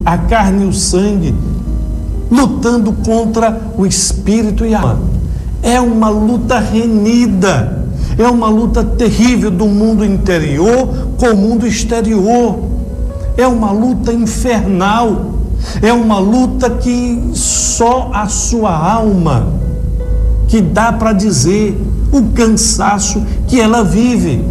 a carne e o sangue, lutando contra o espírito e a alma. É uma luta renhida, é uma luta terrível do mundo interior com o mundo exterior. É uma luta infernal, é uma luta que só a sua alma que dá para dizer o cansaço que ela vive.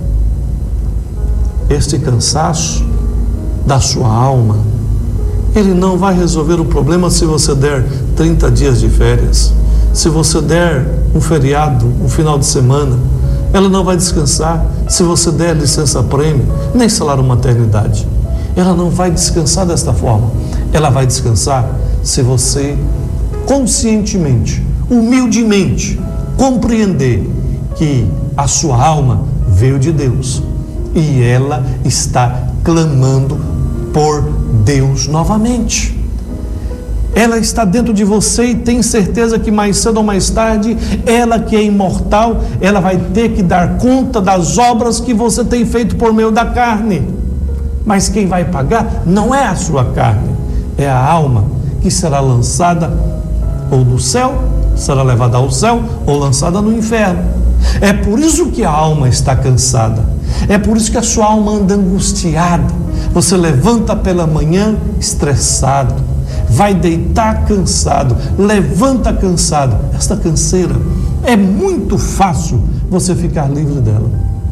Este cansaço da sua alma, ele não vai resolver o problema se você der 30 dias de férias, se você der um feriado, um final de semana. Ela não vai descansar se você der licença-prêmio, nem salário maternidade. Ela não vai descansar desta forma. Ela vai descansar se você conscientemente, humildemente, compreender que a sua alma veio de Deus e ela está clamando por Deus novamente. Ela está dentro de você e tem certeza que mais cedo ou mais tarde, ela que é imortal, ela vai ter que dar conta das obras que você tem feito por meio da carne. Mas quem vai pagar não é a sua carne, é a alma que será lançada ou do céu, será levada ao céu ou lançada no inferno. É por isso que a alma está cansada, é por isso que a sua alma anda angustiada. Você levanta pela manhã estressado, vai deitar cansado, levanta cansado. Esta canseira, é muito fácil você ficar livre dela.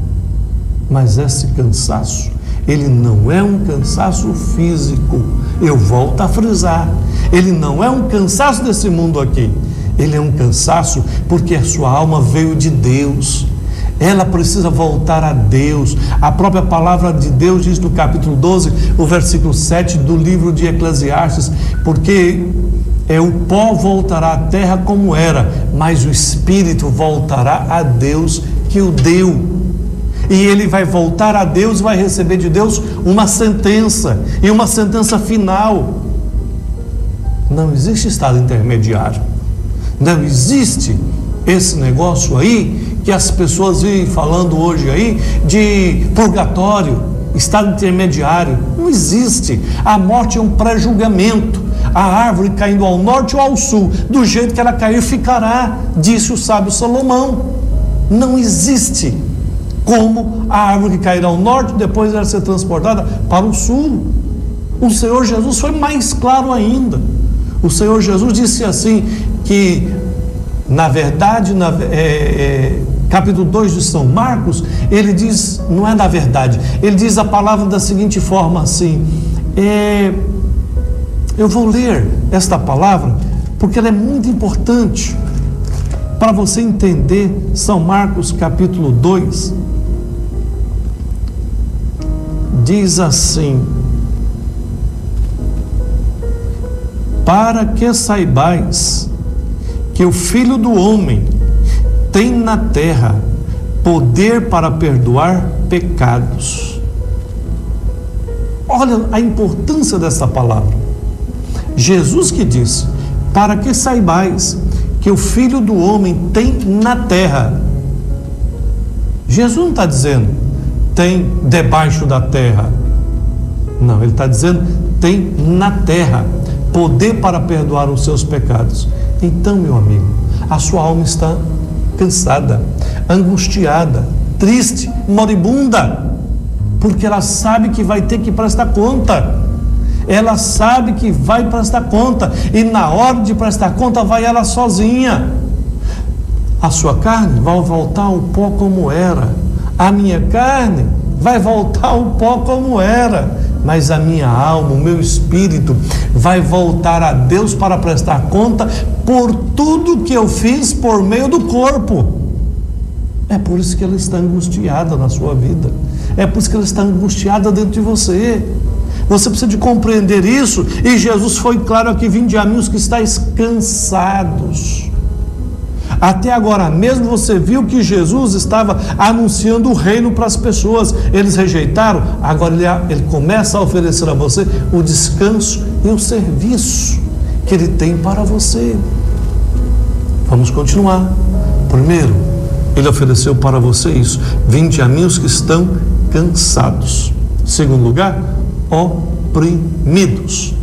Mas esse cansaço, ele não é um cansaço físico. Eu volto a frisar, ele não é um cansaço desse mundo aqui. Ele é um cansaço porque a sua alma veio de Deus. Ela precisa voltar a Deus. A própria palavra de Deus diz no capítulo 12, o versículo 7 do livro de Eclesiastes, porque o pó voltará à terra como era, mas o espírito voltará a Deus que o deu. E ele vai voltar a Deus e vai receber de Deus uma sentença, e uma sentença final. Não existe estado intermediário. Não existe esse negócio aí que as pessoas vêm falando hoje aí de purgatório, estado intermediário. Não existe. A morte é um pré-julgamento. A árvore caindo ao norte ou ao sul, do jeito que ela cair ficará, disse o sábio Salomão. Não existe como a árvore que cair ao norte, depois ela ser transportada para o sul. O Senhor Jesus foi mais claro ainda. O Senhor Jesus disse assim, que na verdade, capítulo 2 de São Marcos, ele diz, não é na verdade, ele diz a palavra da seguinte forma assim, eu vou ler esta palavra, porque ela é muito importante para você entender. São Marcos capítulo 2, diz assim, para que saibais que o Filho do Homem tem na terra poder para perdoar pecados. Olha a importância dessa palavra. Jesus que disse, para que saibais que o Filho do Homem tem na terra. Jesus não está dizendo, tem debaixo da terra. Não, ele está dizendo, tem na terra poder para perdoar os seus pecados. Então, meu amigo, a sua alma está cansada, angustiada, triste, moribunda, porque ela sabe que vai ter que prestar conta. Ela sabe que vai prestar conta, e na hora de prestar conta vai ela sozinha. A sua carne vai voltar ao pó como era, a minha carne vai voltar ao pó como era, mas a minha alma, o meu espírito vai voltar a Deus para prestar conta por tudo que eu fiz por meio do corpo. É por isso que ela está angustiada na sua vida, é por isso que ela está angustiada dentro de você. Você precisa de compreender isso, e Jesus foi claro aqui, vinde a mim os que estáis cansados. Até agora mesmo você viu que Jesus estava anunciando o reino para as pessoas, eles rejeitaram. Agora ele começa a oferecer a você o descanso e o serviço que ele tem para você. Vamos continuar. Primeiro, ele ofereceu para você isso, vinde a mim os que estão cansados. Segundo lugar, oprimidos.